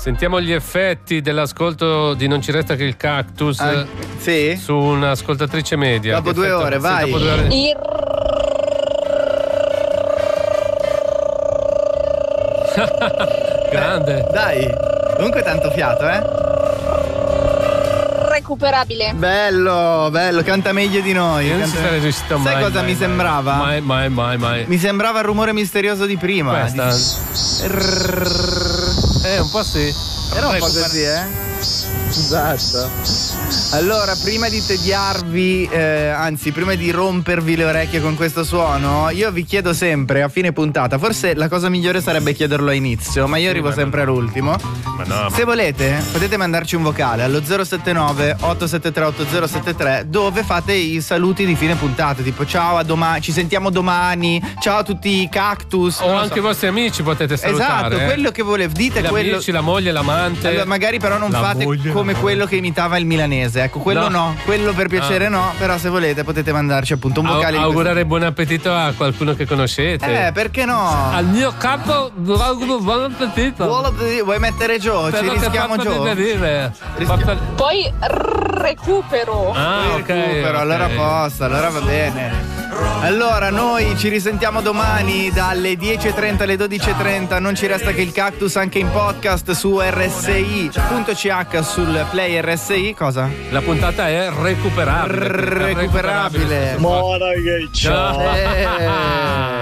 Sentiamo gli effetti dell'ascolto di Non ci resta che il cactus sì? su un'ascoltatrice media. Dopo 2 ore, vai. Dopo 2 ore. Grande. Dai, comunque tanto fiato, Recuperabile. Bello, canta meglio di noi. Io non ci sarei riuscito mai. Sai cosa mi sembrava? Mai. Mi sembrava il rumore misterioso di prima. Questa. Un po' sì. Era un po' così, Esatto. Allora, prima di tediarvi, anzi, prima di rompervi le orecchie con questo suono, io vi chiedo sempre a fine puntata, forse la cosa migliore sarebbe chiederlo a inizio, ma io arrivo sempre all'ultimo. Ma no. Se volete, potete mandarci un vocale allo 079 873 8073 dove fate i saluti di fine puntata, tipo ciao, a domani, ci sentiamo domani, ciao a tutti i cactus. O anche i vostri amici potete salutare. Esatto, quello che volete, dite gli quello. Amici, la moglie, l'amante. Allora, magari però non fate come quello che imitava il milanese. Ecco, quello no, quello per piacere no, però se volete potete mandarci appunto un vocale. Augurare buon appetito a qualcuno che conoscete. Perché no? Al mio capo auguro buon appetito. Vuoi mettere giù? Ci rischiamo giù. Poi recupero. Recupero, allora posta, allora va bene. Allora noi ci risentiamo domani dalle 10:30 alle 12:30. Non ci resta che il cactus anche in podcast su rsi.ch sul play RSI. Cosa? La puntata è recuperabile. Recuperabile. Ma ragazzi, ciao.